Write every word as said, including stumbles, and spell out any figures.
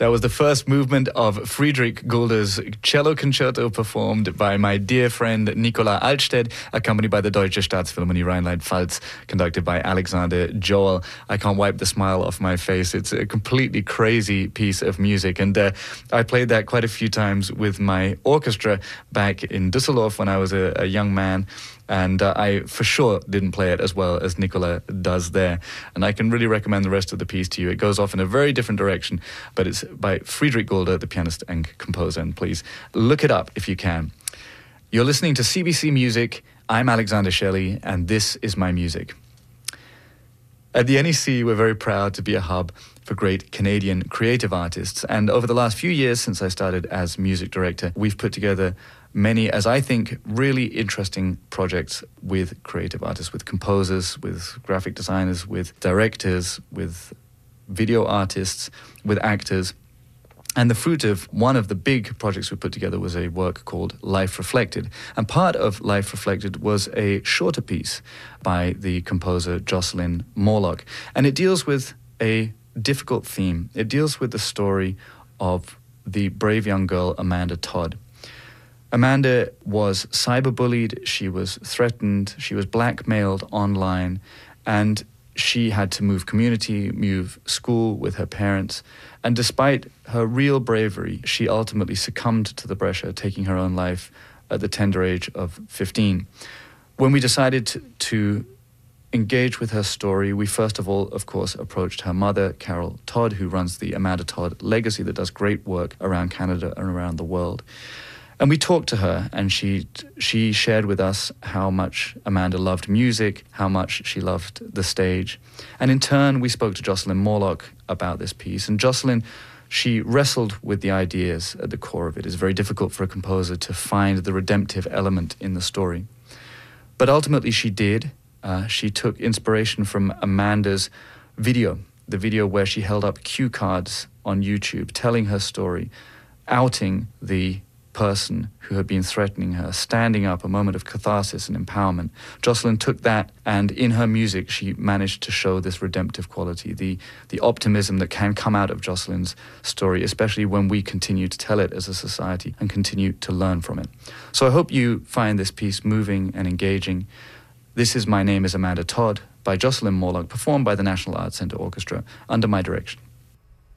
That was the first movement of Friedrich Gulder's cello concerto performed by my dear friend Nicola Altsted, accompanied by the Deutsche Staatsphilharmonie Rhineland-Pfalz, conducted by Alexander Joel. I can't wipe the smile off my face. It's a completely crazy piece of music. And uh, I played that quite a few times with my orchestra back in Düsseldorf when I was a, a young man. And uh, I for sure didn't play it as well as Nicola does there. And I can really recommend the rest of the piece to you. It goes off in a very different direction, but it's by Friedrich Gulder, the pianist and composer. And please look it up if you can. You're listening to C B C Music. I'm Alexander Shelley, and this is my music. At the N E C, we're very proud to be a hub for great Canadian creative artists. And over the last few years, since I started as music director, we've put together many, as I think, really interesting projects with creative artists, with composers, with graphic designers, with directors, with video artists, with actors. And the fruit of one of the big projects we put together was a work called Life Reflected. And part of Life Reflected was a shorter piece by the composer Jocelyn Morlock. And it deals with a difficult theme. It deals with the story of the brave young girl Amanda Todd. Amanda was cyberbullied, she was threatened, she was blackmailed online, and she had to move community, move school with her parents. And despite her real bravery, she ultimately succumbed to the pressure, taking her own life at the tender age of fifteen. When we decided to, to engage with her story, we first of all, of course, approached her mother, Carol Todd, who runs the Amanda Todd Legacy that does great work around Canada and around the world. And we talked to her, and she she shared with us how much Amanda loved music, how much she loved the stage. And in turn, we spoke to Jocelyn Morlock about this piece. And Jocelyn, she wrestled with the ideas at the core of it. It's very difficult for a composer to find the redemptive element in the story. But ultimately, she did. Uh, she took inspiration from Amanda's video, the video where she held up cue cards on YouTube, telling her story, outing the person who had been threatening her, standing up, a moment of catharsis and empowerment. Jocelyn took that, and in her music, she managed to show this redemptive quality, the, the optimism that can come out of Jocelyn's story, especially when we continue to tell it as a society and continue to learn from it. So I hope you find this piece moving and engaging. This is My Name is Amanda Todd by Jocelyn Morlock, performed by the National Arts Centre Orchestra under my direction.